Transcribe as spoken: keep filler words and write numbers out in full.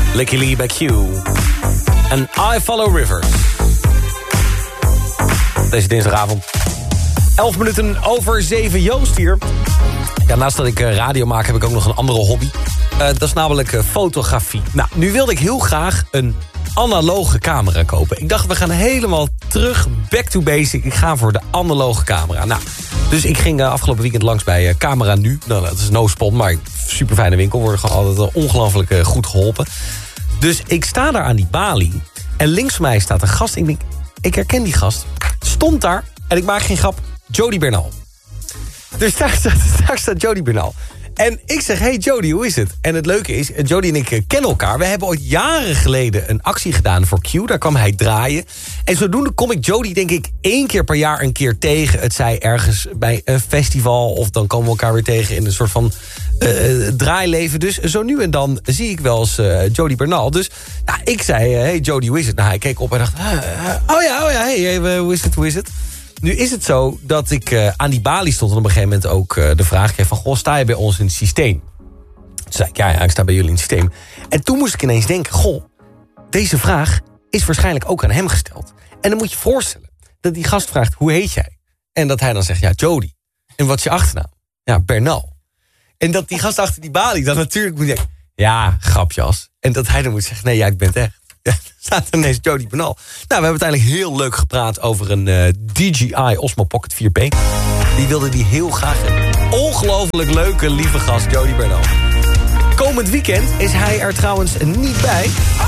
Licky Lee bij Q. En I Follow Rivers. Deze dinsdagavond. elf minuten over zeven. Joost hier. Ja, naast dat ik radio maak heb ik ook nog een andere hobby. Uh, dat is namelijk uh, fotografie. Nou, nu wilde ik heel graag een analoge camera kopen. Ik dacht, we gaan helemaal terug, back to basic. Ik ga voor de analoge camera. Nou, dus ik ging uh, afgelopen weekend langs bij uh, Camera Nu. Nou, dat is no spon, maar super fijne winkel. Worden gewoon altijd uh, ongelooflijk uh, goed geholpen. Dus ik sta daar aan die balie. En links van mij staat een gast. Ik denk, ik herken die gast. Stond daar, en ik maak geen grap, Jody Bernal. Dus daar staat, daar staat Jody Bernal. En ik zeg, hey Jody, hoe is het? En het leuke is, Jody en ik kennen elkaar. We hebben ooit jaren geleden een actie gedaan voor Q. Daar kwam hij draaien. En zodoende kom ik Jody, denk ik, één keer per jaar een keer tegen. Het zij ergens bij een festival. Of dan komen we elkaar weer tegen in een soort van uh, draaileven. Dus zo nu en dan zie ik wel eens uh, Jody Bernal. Dus nou, ik zei, uh, hey Jody, hoe is het? Nou, hij keek op en dacht, uh, uh, oh ja, oh ja, hey, hey, hoe is het, hoe is het? Nu is het zo dat ik uh, aan die balie stond... en op een gegeven moment ook uh, de vraag kreeg van... goh, sta je bij ons in het systeem? Toen zei ik, ja, ja, ik sta bij jullie in het systeem. En toen moest ik ineens denken... goh, deze vraag is waarschijnlijk ook aan hem gesteld. En dan moet je je voorstellen dat die gast vraagt... hoe heet jij? En dat hij dan zegt, ja, Jody. En wat is je achternaam? Ja, Bernal. En dat die gast achter die balie dan natuurlijk moet denken... ja, grapjas. En dat hij dan moet zeggen, nee, ja, ik ben het echt. Ja, staat er ineens Jody Bernal. Nou, we hebben uiteindelijk heel leuk gepraat over een uh, D J I Osmo Pocket vier P. Die wilde die heel graag hebben. Ongelooflijk leuke, lieve gast, Jody Bernal. Komend weekend is hij er trouwens niet bij.